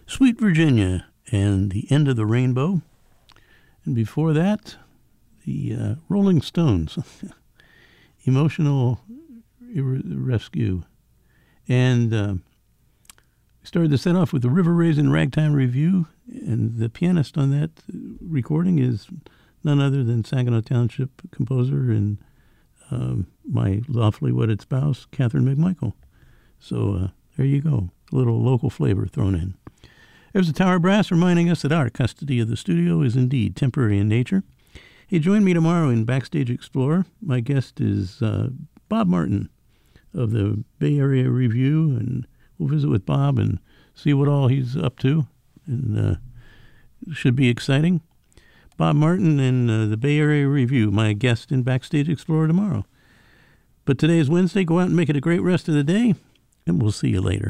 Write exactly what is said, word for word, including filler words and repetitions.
Sweet Virginia and The End of the Rainbow. And before that, the uh, Rolling Stones, Emotional Rescue. And uh, we started the set off with the River Raisin Ragtime Review, and the pianist on that recording is none other than Saginaw Township composer and um, my lawfully wedded spouse, Catherine McMichael. So uh, there you go, a little local flavor thrown in. There's the Tower Brass reminding us that our custody of the studio is indeed temporary in nature. Hey, join me tomorrow in Backstage Explorer. My guest is uh, Bob Martin of the Bay Area Review, and we'll visit with Bob and see what all he's up to, and uh, it should be exciting. Bob Martin and uh, the Bay Area Review, my guest in Backstage Explorer tomorrow. But today is Wednesday. Go out and make it a great rest of the day, and we'll see you later.